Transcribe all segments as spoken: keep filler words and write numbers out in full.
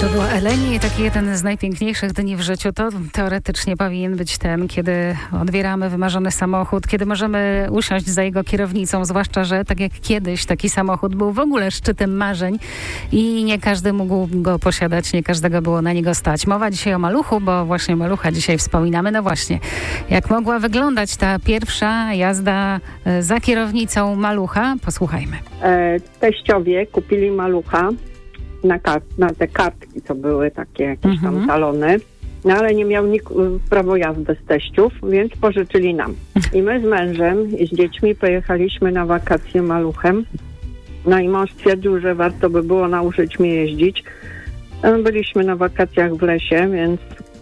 To była Eleni, taki jeden z najpiękniejszych dni w życiu. To teoretycznie powinien być ten, kiedy odbieramy wymarzony samochód, kiedy możemy usiąść za jego kierownicą, zwłaszcza, że tak jak kiedyś taki samochód był w ogóle szczytem marzeń i nie każdy mógł go posiadać, nie każdego było na niego stać. Mowa dzisiaj o maluchu, bo właśnie malucha dzisiaj wspominamy. No właśnie, jak mogła wyglądać ta pierwsza jazda za kierownicą malucha? Posłuchajmy. E, teściowie kupili malucha na, kart, na te kartki, co były takie jakieś Mhm. tam talony, no ale nie miał nikt prawo jazdy z teściów, więc pożyczyli nam. I my z mężem i z dziećmi pojechaliśmy na wakacje maluchem. No i mąż stwierdził, że warto by było nauczyć mnie jeździć. Byliśmy na wakacjach w lesie, więc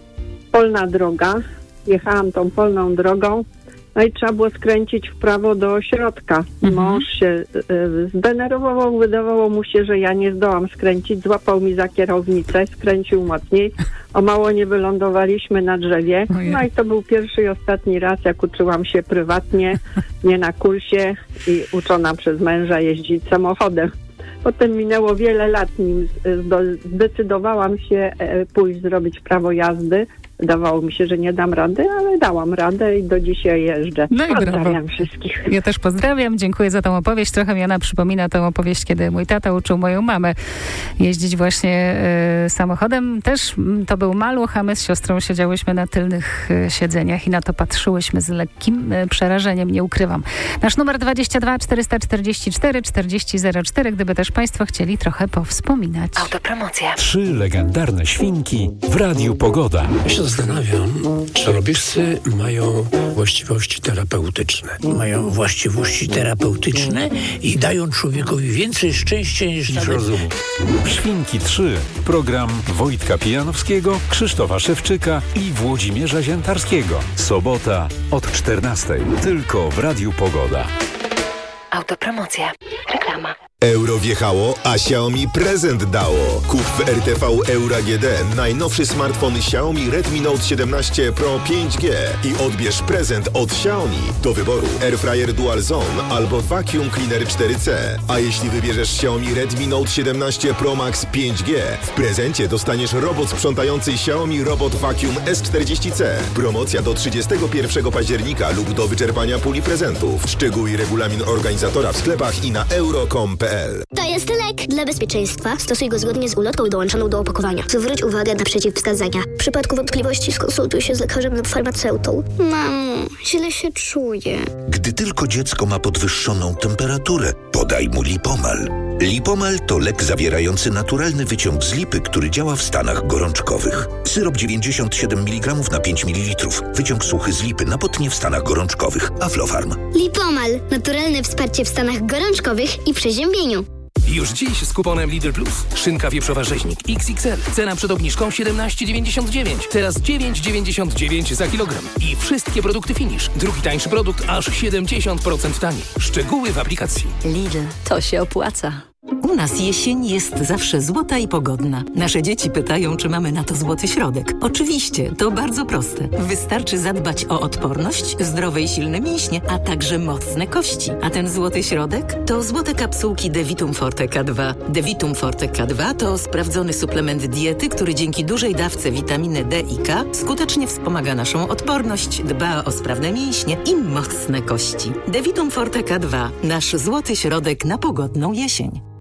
polna droga. Jechałam tą polną drogą, no i trzeba było skręcić w prawo do ośrodka. Mhm. Mąż się y, zdenerwował, wydawało mu się, że ja nie zdołam skręcić. Złapał mi za kierownicę, skręcił mocniej. O mało nie wylądowaliśmy na drzewie. No i to był pierwszy i ostatni raz, jak uczyłam się prywatnie, nie na kursie i uczona przez męża jeździć samochodem. Potem minęło wiele lat, nim zdecydowałam się pójść zrobić prawo jazdy. Wydawało mi się, że nie dam rady, ale dałam radę i do dzisiaj jeżdżę. No i Pozdrawiam brawo. wszystkich. Ja też pozdrawiam, dziękuję za tą opowieść. Trochę mi ona przypomina tę opowieść, kiedy mój tata uczył moją mamę jeździć właśnie y, samochodem. Też m, to był maluch, a my z siostrą siedziałyśmy na tylnych y, siedzeniach i na to patrzyłyśmy z lekkim y, przerażeniem, nie ukrywam. Nasz numer dwadzieścia dwa czterysta czterdzieści cztery czterdzieści zero cztery, gdyby też państwo chcieli trochę powspominać. Autopromocja. Trzy legendarne świnki w Radiu Pogoda. Ja się zastanawiam, czy robigsy mają właściwości terapeutyczne. Mają właściwości terapeutyczne i dają człowiekowi więcej szczęścia niż nawet... rozumu. Świnki trzy. Program Wojtka Pijanowskiego, Krzysztofa Szewczyka i Włodzimierza Ziętarskiego. Sobota od czternastej. Tylko w Radiu Pogoda. Autopromocja. Reklama. Euro wjechało, a Xiaomi prezent dało. Kup w R T V Euro A G D najnowszy smartfon Xiaomi Redmi Note siedemnaście Pro pięć G i odbierz prezent od Xiaomi. Do wyboru Airfryer Dual Zone albo Vacuum Cleaner cztery C. A jeśli wybierzesz Xiaomi Redmi Note siedemnaście Pro Max pięć G, w prezencie dostaniesz robot sprzątający Xiaomi Robot Vacuum S czterdzieści C. Promocja do trzydziestego pierwszego października lub do wyczerpania puli prezentów. Szczegóły i regulamin organizatora w sklepach i na euro kropka com kropka p l. To jest lek. Dla bezpieczeństwa stosuj go zgodnie z ulotką dołączoną do opakowania. Zwróć uwagę na przeciwwskazania. W przypadku wątpliwości skonsultuj się z lekarzem lub farmaceutą. Mamo, źle się czuję. Gdy tylko dziecko ma podwyższoną temperaturę, podaj mu Lipomal. Lipomal to lek zawierający naturalny wyciąg z lipy, który działa w stanach gorączkowych. Syrop dziewięćdziesiąt siedem miligramów na pięć mililitrów. Wyciąg suchy z lipy na potnie w stanach gorączkowych. Aflofarm. Lipomal. Naturalne wsparcie w stanach gorączkowych i przeziębieniu. Już dziś z kuponem Lidl Plus. Szynka wieprzowa rzeźnik X X L. Cena przed obniżką siedemnaście dziewięćdziesiąt dziewięć. Teraz dziewięć dziewięćdziesiąt dziewięć za kilogram. I wszystkie produkty Finish. Drugi tańszy produkt aż siedemdziesiąt procent taniej. Szczegóły w aplikacji. Lidl, to się opłaca. U nas jesień jest zawsze złota i pogodna. Nasze dzieci pytają, czy mamy na to złoty środek. Oczywiście, to bardzo proste. Wystarczy zadbać o odporność, zdrowe i silne mięśnie, a także mocne kości. A ten złoty środek to złote kapsułki Devitum Forte K dwa. Devitum Forte K dwa to sprawdzony suplement diety, który dzięki dużej dawce witaminy D i K skutecznie wspomaga naszą odporność, dba o sprawne mięśnie i mocne kości. Devitum Forte K dwa. Nasz złoty środek na pogodną jesień.